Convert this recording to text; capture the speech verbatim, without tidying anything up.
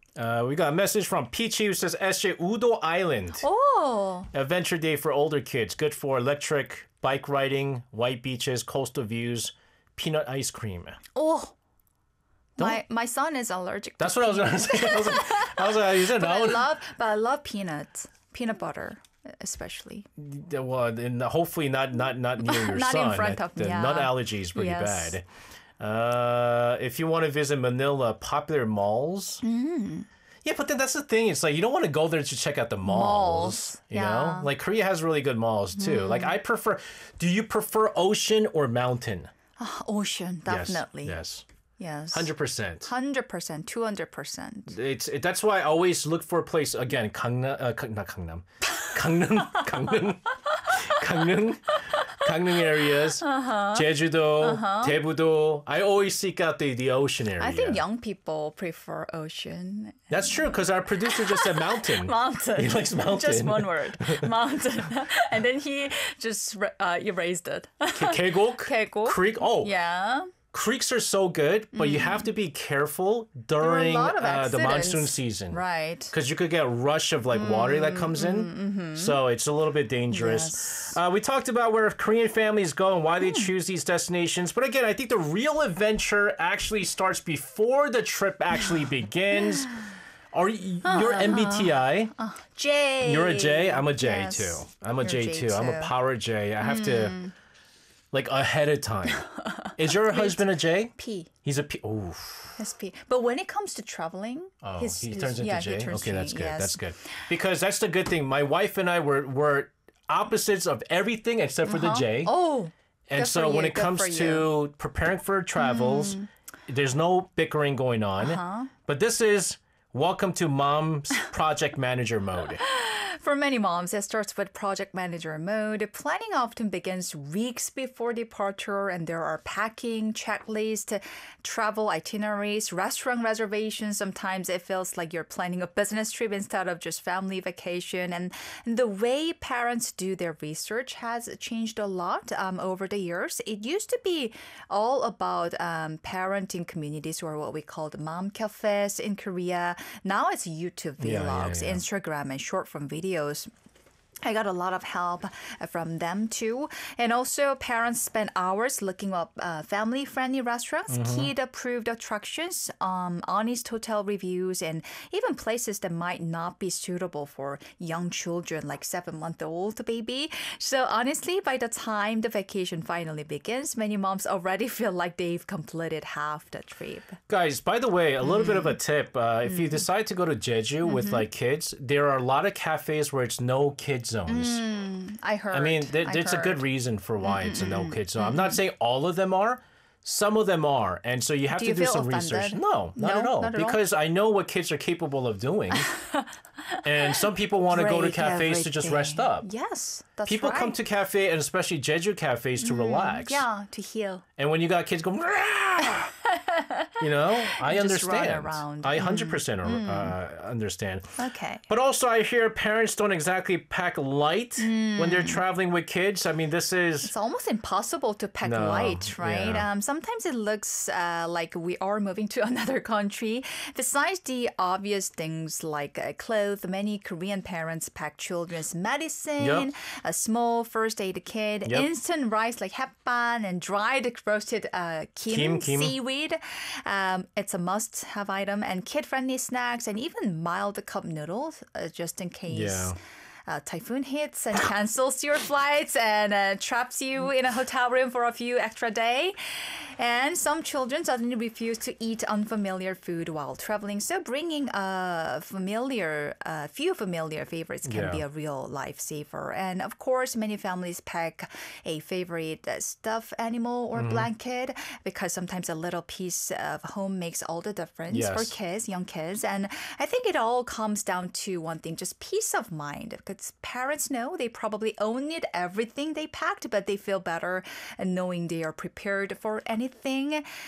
Uh, we got a message from Peachy who says S J Udo Island. Oh. Adventure day for older kids. Good for electric bike riding, white beaches, coastal views, peanut ice cream. Oh. My my son is allergic. That's to what I was going to say. I was like, I was like, you said But I no. love, but I love peanuts, peanut butter, especially. Well, and hopefully not not not near your Not in son. front of- the yeah. nut allergy is pretty Yes. bad. Uh, if you want to visit Manila, popular malls. Mm. Yeah, but then that's the thing. It's like you don't want to go there to check out the malls. Malls, You yeah. know, like Korea has really good malls too. Like I prefer. Do you prefer ocean or mountain? Ocean, definitely. Yes. Yes. Hundred percent. Hundred percent, two hundred percent. It's it, that's why I always look for a place again. Gangnam, uh, Gang- not Gangnam, Gangneung, Gangneung, Gangneung, Gangneung areas. Jeju-do, Daebu-do. I always seek out the, the ocean area. I think young people prefer ocean. That's true because our producer just said mountain. Mountain. He likes mountain. Just one word, mountain. And then he just uh, erased it. K- 계곡, 계곡. creek. Oh, Yeah. creeks are so good, but you have to be careful during lot of uh, the monsoon accidents. season. Right. Because you could get a rush of like water that comes in. So it's a little bit dangerous. Yes. Uh, we talked about where Korean families go and why they choose these destinations. But again, I think the real adventure actually starts before the trip actually begins. Are you, you're M B T I? J. You're a J? I'm a J Yes. too. I'm a You're J, a J too. I'm a too. power J. I have to, like, ahead of time. Is your husband a J? P. He's a P. Ooh. S P. But when it comes to traveling, Oh, his, he his- turns into yeah, J? He turns Okay, to- that's good. yes. That's good. Because that's the good thing. My wife and I were, were opposites of everything except for the J. Oh. and good so for when you, it good comes for you. to preparing for travels, there's no bickering going on. Uh-huh. But this is welcome to mom's project manager mode. For many moms, it starts with project manager mode. Planning often begins weeks before departure, and there are packing, checklist, travel itineraries, restaurant reservations. Sometimes it feels like you're planning a business trip instead of just family vacation. And, and the way parents do their research has changed a lot um, over the years. It used to be all about um, parenting communities, or what we call the mom cafes in Korea. Now it's YouTube Yeah, yeah, vlogs, yeah. Instagram, and short form videos. I got a lot of help from them too. And also, parents spend hours looking up uh, family friendly restaurants, Mm-hmm. kid approved attractions, um, honest hotel reviews, and even places that might not be suitable for young children, like seven month old baby. So, honestly, by the time the vacation finally begins, many moms already feel like they've completed half the trip. Guys, by the way, a little bit of a Mm. tip. Uh, if you decide to go to Jeju with Mm-hmm. like kids, there are a lot of cafes where it's no kid zones. I heard. I mean, there, I there's a good heard. reason for why it's a no kid zone. I'm not saying all of them are. Some of them are. And so you have Do to you do feel some research. offended? No, not No, at all. not at all? Because I know what kids are capable of doing. And some people want to go to Break cafes to just rest everything. up. Yes, that's People right. come to cafe and especially Jeju cafes to relax. Yeah, to heal. And when you got kids going, "Rah!" you know, I Just run understand. around. I one hundred percent uh, understand. Okay. But also, I hear parents don't exactly pack light when they're traveling with kids. I mean, this is. It's almost impossible to pack No, light, right? yeah. Um, sometimes it looks uh, like we are moving to another country. Besides the obvious things like uh, clothes, many Korean parents pack children's medicine, Yep. a small first aid kit, Yep. instant rice like hetban, and dried roasted uh, kim, Kim, kim. seaweed. Um, it's a must-have item, and kid-friendly snacks, and even mild cup noodles, uh, just in case. Yeah. Uh, typhoon hits and cancels your flights and uh, traps you in a hotel room for a few extra days. And some children suddenly refuse to eat unfamiliar food while traveling. So bringing a familiar, a few familiar favorites can Yeah. be a real lifesaver. And of course, many families pack a favorite uh, stuffed animal or Mm-hmm. blanket because sometimes a little piece of home makes all the difference for Yes. kids, young kids. And I think it all comes down to one thing, just peace of mind. Because parents know they probably own it, everything they packed, but they feel better knowing they are prepared for anything.